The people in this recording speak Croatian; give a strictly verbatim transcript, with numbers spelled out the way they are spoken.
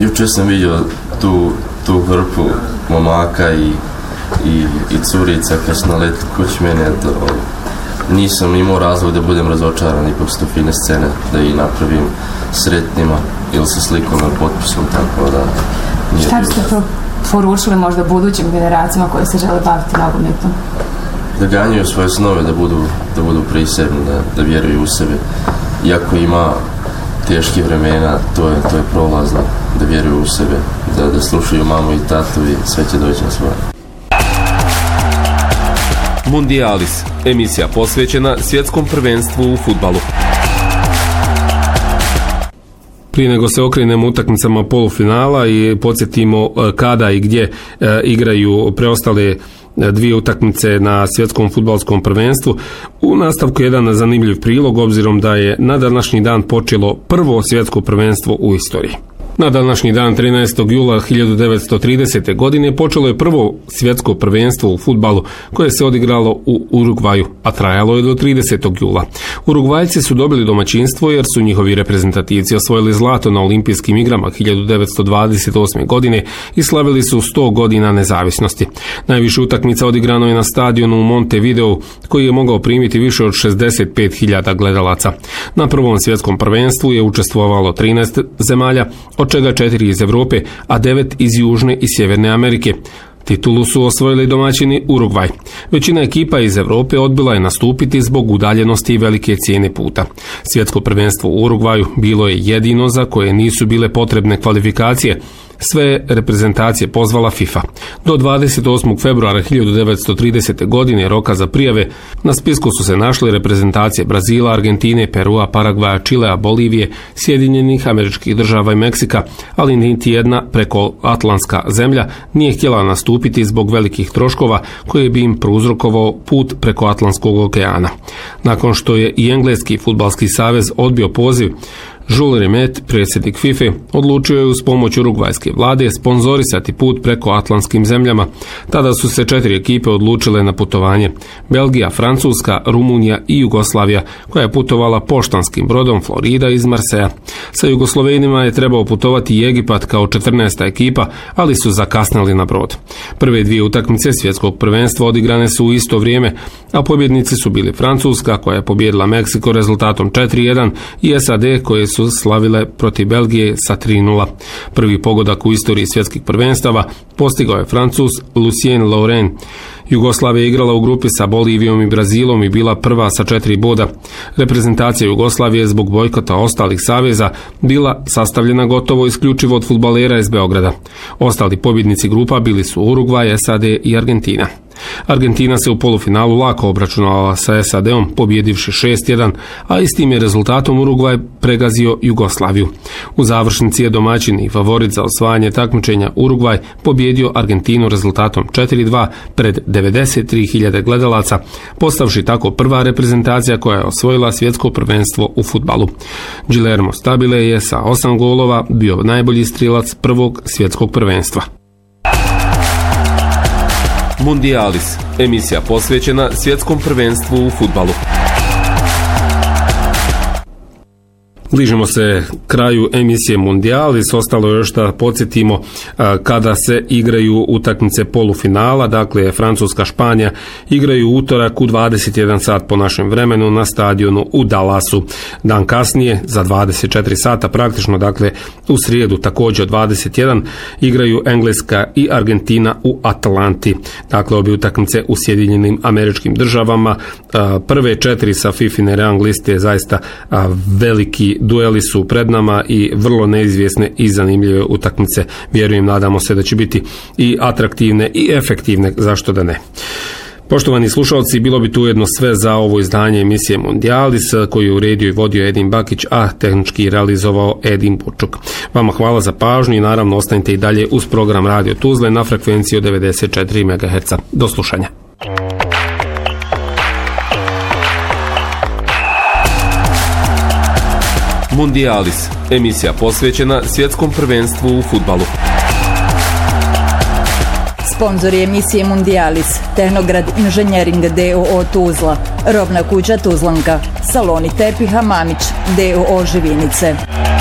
Juče sam vidio tu, tu hrpu momaka i, i, i curica kad su naletili kući mene, to, nisam imao razlog da budem razočaran, ipak su to fine scene, da ih napravim sretnima ili sa slikom ili potpisom, tako da... Šta biste to poručili možda budućim generacijama koje se žele baviti nogometom? Da ganjaju svoje snove, da budu, da budu prisebni, da, da vjeruju u sebe. Iako ima teških vremena, to je, to je prolazno, da vjeruju u sebe, da, da slušaju mamu i tatu i sve će doći na svoje. Mundialis, emisija posvećena svjetskom prvenstvu u fudbalu. Prije nego se okrenemo utakmicama polufinala i podsjetimo kada i gdje igraju preostale dvije utakmice na svjetskom fudbalskom prvenstvu. U nastavku jedan zanimljiv prilog, obzirom da je na današnji dan počelo prvo svjetsko prvenstvo u istoriji. Na današnji dan trinaestog jula hiljadu devetsto tridesete. godine počelo je prvo svjetsko prvenstvo u fudbalu koje se odigralo u Urugvaju, a trajalo je do tridesetog jula. Urugvajci su dobili domaćinstvo jer su njihovi reprezentativci osvojili zlato na olimpijskim igrama hiljadu devetsto dvadeset osme. godine i slavili su sto godina nezavisnosti. Najviše utakmica odigrano je na stadionu u Montevideo koji je mogao primiti više od šezdeset pet hiljada gledalaca. Na prvom svjetskom prvenstvu je učestvovalo trinaest zemalja, od čega četiri iz Europe, a devet iz Južne i Sjeverne Amerike. Titulu su osvojili domaćini Urugvaj. Većina ekipa iz Europe odbila je nastupiti zbog udaljenosti i velike cijene puta. Svjetsko prvenstvo u Urugvaju bilo je jedino za koje nisu bile potrebne kvalifikacije. Sve reprezentacije pozvala FIFA. Do dvadeset osmog februara hiljadu devetsto tridesete. godine roka za prijave na spisku su se našle reprezentacije Brazila, Argentine, Perua, Paragvaja, Čilea, Bolivije, Sjedinjenih Američkih Država i Meksika, ali niti jedna prekoatlantska zemlja nije htjela nastupiti zbog velikih troškova koje bi im prouzrokovao put preko Atlantskog okeana. Nakon što je i Engleski fudbalski savez odbio poziv, Jules Rimet, predsjednik FIFA, odlučio je uz pomoć urugvajske vlade sponzorisati put preko atlantskim zemljama. Tada su se četiri ekipe odlučile na putovanje: Belgija, Francuska, Rumunija i Jugoslavija, koja je putovala poštanskim brodom Florida iz Marseja. Sa Jugoslovenima je trebao putovati i Egipat kao četrnaesta ekipa, ali su zakasnili na brod. Prve dvije utakmice svjetskog prvenstva odigrane su u isto vrijeme, a pobjednici su bili Francuska, koja je pobijedila Meksiko rezultatom četiri jedan, i S A D, koje su slavile protiv Belgije sa tri nula. Prvi pogodak u istoriji svjetskih prvenstava postigao je Francuz Lucien Lauren. Jugoslavija je igrala u grupi sa Bolivijom i Brazilom i bila prva sa četiri boda. Reprezentacija Jugoslavije zbog bojkota ostalih saveza bila sastavljena gotovo isključivo od fudbalera iz Beograda. Ostali pobjednici grupa bili su Urugvaj, S A D i Argentina. Argentina se u polufinalu lako obračunala sa S A D-om, pobjedivši šest jedan, a istim je rezultatom Urugvaj pregazio Jugoslaviju. U završnici je domaćin i favorit za osvajanje takmičenja Urugvaj pobjedio Argentinu rezultatom četiri dva pred devedeset tri hiljade gledalaca, postavši tako prva reprezentacija koja je osvojila svjetsko prvenstvo u fudbalu. Guillermo Stabile je sa osam golova bio najbolji strilac prvog svjetskog prvenstva. Mundialis, emisija posvećena svjetskom prvenstvu u fudbalu. Bližimo se kraju emisije Mundialis, ostalo je još da podsjetimo kada se igraju utakmice polufinala, dakle Francuska, Španija igraju utorak u dvadeset jedan sat po našem vremenu na stadionu u Dallasu. Dan kasnije, za dvadeset četiri sata praktično, dakle u srijedu također dvadeset jedan, igraju Engleska i Argentina u Atlanti. Dakle, obje utakmice u Sjedinjenim Američkim Državama. Prve četiri sa FIFIne rang liste zaista veliki dueli su pred nama i vrlo neizvjesne i zanimljive utakmice. Vjerujem, nadamo se da će biti i atraktivne i efektivne, zašto da ne. Poštovani slušalci, bilo bi tu jedno sve za ovo izdanje emisije Mundialis, koju je uredio i vodio Edin Bakić, a tehnički realizovao Edin Bučuk. Vama hvala za pažnju i naravno ostanite i dalje uz program Radio Tuzle na frekvenciji od devedeset četiri megaherca. Do slušanja. Mundialis, emisija posvećena svjetskom prvenstvu u fudbalu. Sponzori emisije Mundialis: Tehnograd Inženjering d o o Tuzla, Rovna kuća Tuzlanka, Saloni tepiha Mamić d o o Živinice.